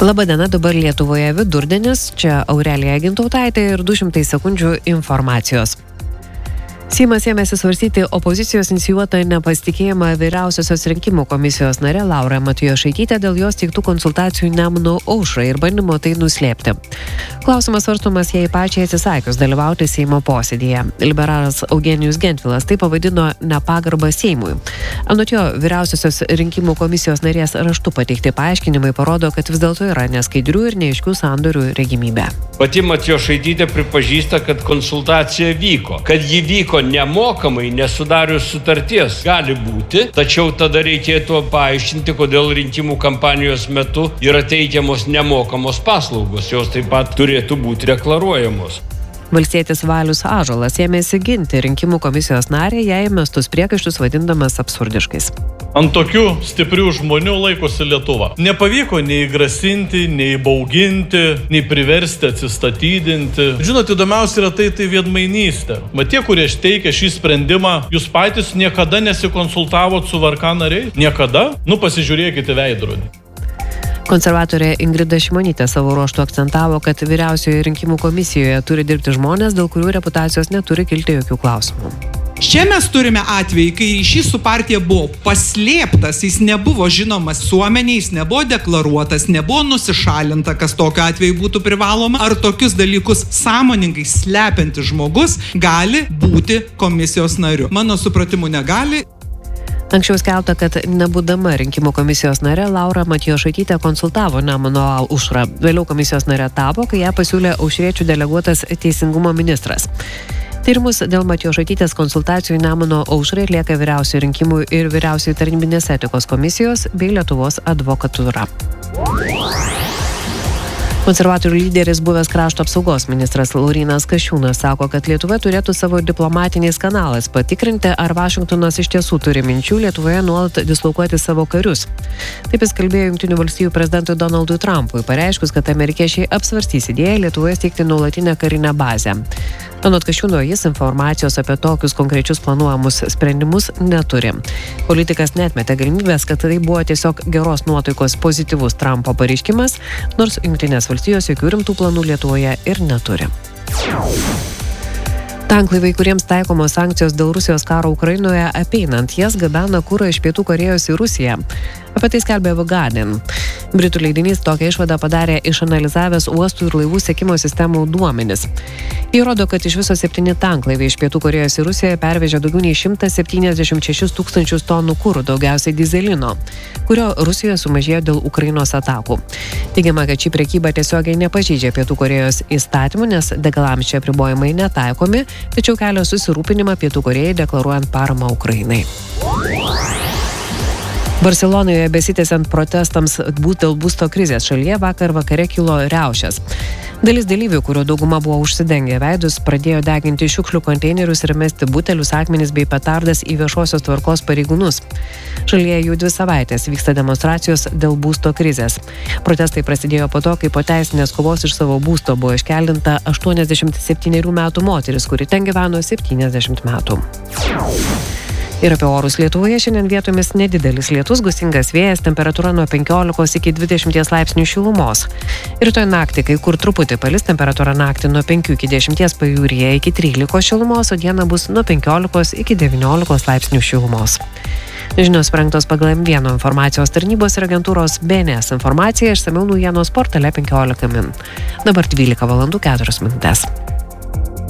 Labadiena, dabar Lietuvoje vidurdienis, čia Aurelija Gintautaitė ir 200 sekundžių informacijos. Seimas ėmėsi svarstyti opozicijos inicijuotą nepasitikėjimą vyriausiosios rinkimų komisijos nare Laura Matjošaitytė dėl jos teiktų konsultacijų Nemuno aušrai ir bandymo tai nuslėpti. Klausimas svarstomas jai pačiai atsisakius dalyvauti Seimo posėdyje. Liberalas Eugenijus Gentvilas tai pavadino nepagarbą Seimui. Anot jo, vyriausiosios rinkimų komisijos narės raštu pateikti paaiškinimai parodo, kad vis dėlto yra neskaidrių ir neaiškių sandorių regimybė. Pati Matjošaitytė pripažįsta, kad konsultacija vyko. Kad ji vyko nemokamai, nesudarius sutarties, gali būti, tačiau tada reikėtų paaiškinti, kodėl rinkimų kampanijos metu yra teikiamos nemokamos paslaugos. Jos taip pat turėtų būti deklaruojamos. Valstietis Valius Ąžuolas ėmėsi ginti rinkimų komisijos narę, jai mestus priekaištus vadindamas absurdiškais. Ant tokių stiprių žmonių laikosi Lietuva. Nepavyko nei grasinti, nei bauginti, nei priversti atsistatydinti. Žinot, įdomiausia yra tai veidmainystė. Mat tie, kurie teikia šį sprendimą, jūs patys niekada nesikonsultavot su VRK nariais? Niekada? Pasižiūrėkite veidrodį. Konservatorė Ingrida Šimonytė savo ruožtu akcentavo, kad vyriausioje rinkimų komisijoje turi dirbti žmonės, dėl kurių reputacijos neturi kilti jokių klausimų. Čia mes turime atvejį, kai ryšys su partija buvo paslėptas, jis nebuvo žinomas visuomeniai, jis nebuvo deklaruotas, nebuvo nusišalinta, kas tokiu atveju būtų privaloma. Ar tokius dalykus sąmoningai slepiantis žmogus gali būti komisijos nariu? Mano supratimu negali. Anksčiau skelbta, kad nebūdama rinkimų komisijos nare Laura Matjošaitytė konsultavo Nemuno aušrą. Vėliau komisijos nare tapo, kai ją pasiūlė aušriečių deleguotas teisingumo ministras. Tyrimus dėl Matjošaitytės konsultacijų Nemuno aušrai atlieka vyriausiųjų rinkimų ir vyriausiųjų tarnybinės etikos komisijos bei Lietuvos advokatūra. Konservatorių lyderis buvęs krašto apsaugos ministras Laurynas Kasčiūnas sako, kad Lietuva turėtų savo diplomatiniais kanalais patikrinti, ar Vašingtonas iš tiesų turi minčių Lietuvoje nuolat dislokuoti savo karius. Taip jis kalbėjo Jungtinių valstijų prezidentui Donaldui Trumpui, pareiškus, kad amerikiečiai apsvarstys idėją Lietuvoje steigti nuolatinę karinę bazę. Anot Kasčiūno, jis informacijos apie tokius konkrečius planuojamus sprendimus neturi. Politikas neatmetė galimybės, kad tai buvo tiesiog geros nuotaikos pozityvus Trumpo pareiškimas, nors Jungtinės valstijos jokių rimtų planų Lietuvoje ir neturi. Tanklaiviai, kuriems taikomos sankcijos dėl Rusijos karo Ukrainoje, apeinant jas gabena kurą iš Pietų Korėjos į Rusiją. Apie tai skelbė The Guardian. Britų leidinys tokią išvadą padarė išanalizavęs uostų ir laivų sekimo sistemų duomenis. Įrodo, kad iš viso 7 tanklaiviai iš Pietų Korėjos į Rusiją pervežė daugiau nei 176 tūkstančius tonų kurų, daugiausiai dizelino, kurio Rusijoje sumažėjo dėl Ukrainos atakų. Teigiama, kad ši prekyba tiesiogiai nepažeidžia Pietų Korėjos įstatymų, nes degalams čia apribojimai netaikomi, tačiau kelia susirūpinimą Pietų Korėjai deklaruojant paramą Ukrainai. Barselonoje besitęsiant protestams dėl būsto krizės šalyje vakar vakare kilo riaušės. Dalis dalyvių, kurių dauguma buvo užsidengę veidus, pradėjo deginti šiukšlių konteinerius ir mesti butelius, akmenis bei petardas į viešosios tvarkos pareigūnus. Šalyje jau 2 savaitės vyksta demonstracijos dėl būsto krizės. Protestai prasidėjo po to, kai po teisinės kovos iš savo būsto buvo iškeldinta 87 metų moteris, kuri ten gyveno 70 metų. Ir apie orus Lietuvoje šiandien vietomis nedidelis lietus, gūsingas vėjas, temperatūra nuo 15 iki 20 laipsnių šilumos. Rytoj naktį kai kur truputį palis, temperatūra naktį nuo 5 iki 10, pajūryje iki 13 šilumos, o dieną bus nuo 15 iki 19 laipsnių šilumos. Žinios parengtos pagal M1 informacijos tarnybos ir agentūros BNS informacija, išsamiau naujienos portale 15 min. Dabar 12 valandų 4 minutės.